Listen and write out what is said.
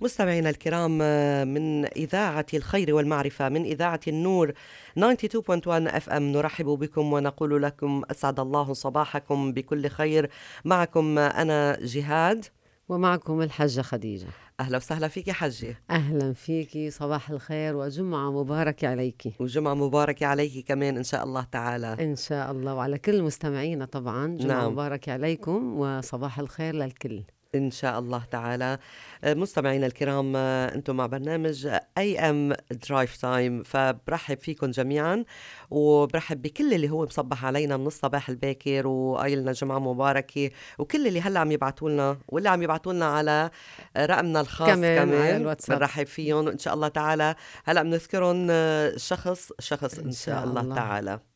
مستمعينا الكرام، من إذاعة الخير والمعرفة، من إذاعة النور 92.1 FM، نرحب بكم ونقول لكم أسعد الله صباحكم بكل خير. معكم أنا جهاد، ومعكم الحجة خديجة. أهلا وسهلا فيك حجي. أهلا فيكي، صباح الخير وجمعة مباركة عليكي. وجمعة مباركة عليك كمان إن شاء الله تعالى. إن شاء الله، وعلى كل مستمعينا طبعا جمعة نعم، مباركة عليكم وصباح الخير للكل إن شاء الله تعالى. مستمعينا الكرام، أنتم مع برنامج AM Drive Time، فبرحب فيكم جميعا وبرحب بكل اللي هو مصبح علينا من الصباح الباكر وقايلنا جمعة مباركة، وكل اللي هلأ عم يبعتوا لنا واللي عم يبعتوا لنا على رقمنا الخاص كمان على كمان الواتساب. بنرحب فيهم إن شاء الله تعالى. هلأ بنذكرهم شخص إن شاء الله تعالى.